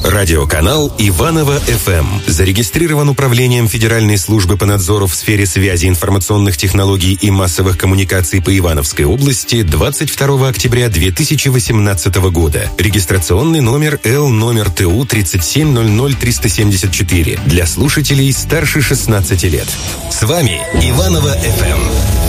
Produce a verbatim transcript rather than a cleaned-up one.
Радиоканал Иваново-эф эм зарегистрирован Управлением Федеральной службы по надзору в сфере связи, информационных технологий и массовых коммуникаций по Ивановской области двадцать второго октября две тысячи восемнадцатого года. Регистрационный номер Л номер Т У тридцать семь ноль ноль триста семьдесят четыре для слушателей старше шестнадцати лет. С вами Иваново-эф эм.